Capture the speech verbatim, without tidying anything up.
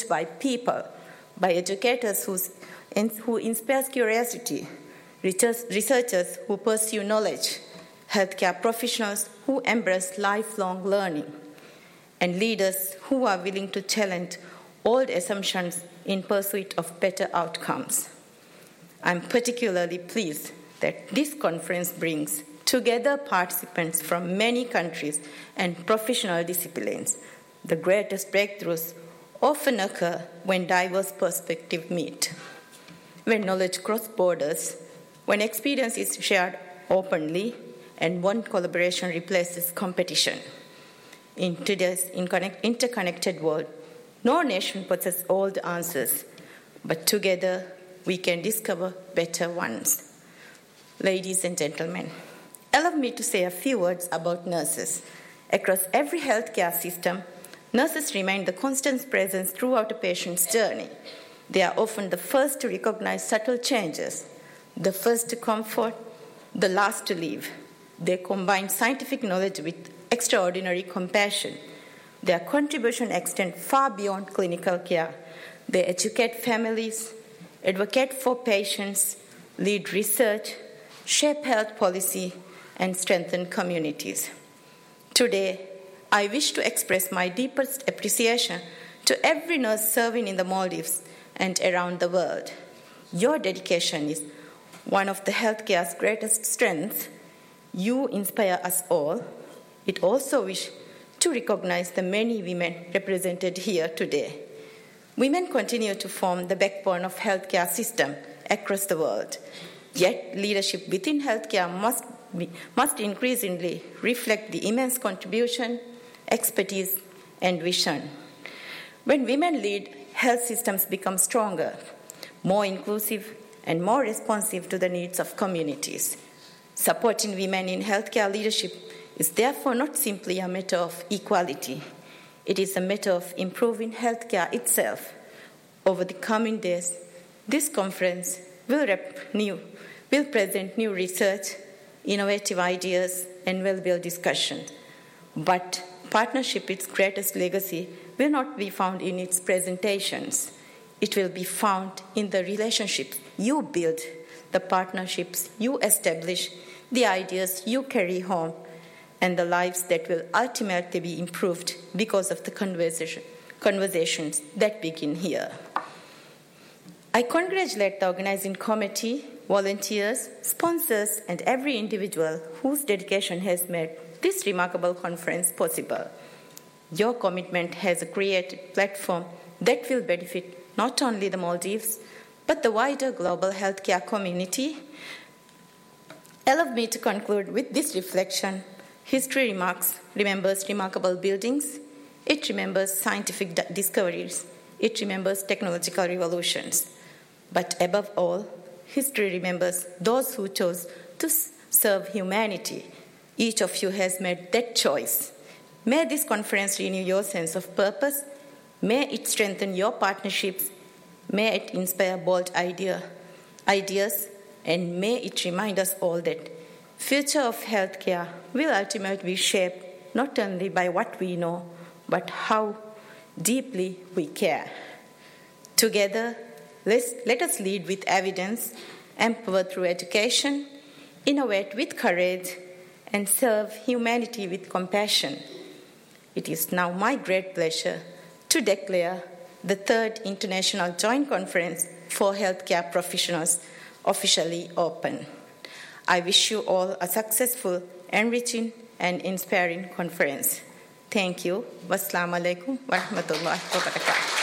built by people, by educators who's, who inspire curiosity, researchers who pursue knowledge, healthcare professionals who embrace lifelong learning, and leaders who are willing to challenge old assumptions in pursuit of better outcomes. I'm particularly pleased that this conference brings together participants from many countries and professional disciplines. The greatest breakthroughs often occur when diverse perspectives meet, when knowledge crosses borders, when experience is shared openly, and when collaboration replaces competition. In today's interconnected world, no nation possesses all the answers, but together we can discover better ones. Ladies and gentlemen, allow me to say a few words about nurses. Across every healthcare system, nurses remain the constant presence throughout a patient's journey. They are often the first to recognize subtle changes, the first to comfort, the last to leave. They combine scientific knowledge with extraordinary compassion. Their contribution extends far beyond clinical care. They educate families, advocate for patients, lead research, shape health policy, and strengthen communities. Today, I wish to express my deepest appreciation to every nurse serving in the Maldives and around the world. Your dedication is one of the healthcare's greatest strengths. You inspire us all. It also wish to recognize the many women represented here today. Women continue to form the backbone of healthcare system across the world. Yet leadership within healthcare must be, must increasingly reflect the immense contribution, expertise, and vision. When women lead, health systems become stronger, more inclusive, and more responsive to the needs of communities. Supporting women in healthcare leadership is therefore not simply a matter of equality. It is a matter of improving healthcare itself. Over the coming days, this conference will, rep new, will present new research, innovative ideas, and well-built discussions. But partnership, its greatest legacy, will not be found in its presentations. It will be found in the relationships you build, the partnerships you establish, the ideas you carry home, and the lives that will ultimately be improved because of the conversation, conversations that begin here. I congratulate the organizing committee, volunteers, sponsors, and every individual whose dedication has made this remarkable conference possible. Your commitment has created a platform that will benefit not only the Maldives, but the wider global healthcare community. Allow me to conclude with this reflection. History remarks, remembers remarkable buildings. It remembers scientific discoveries. It remembers technological revolutions. But above all, history remembers those who chose to serve humanity. Each of you has made that choice. May this conference renew your sense of purpose. May it strengthen your partnerships. May it inspire bold idea, ideas, and may it remind us all that future of healthcare will ultimately be shaped not only by what we know, but how deeply we care. Together, let's, let us lead with evidence, empower through education, innovate with courage, and serve humanity with compassion. It is now my great pleasure to declare the third International Joint Conference for Healthcare Professionals officially open. I wish you all a successful, enriching, and inspiring conference. Thank you. Wassalamu alaikum wa rahmatullahi wa barakatuh.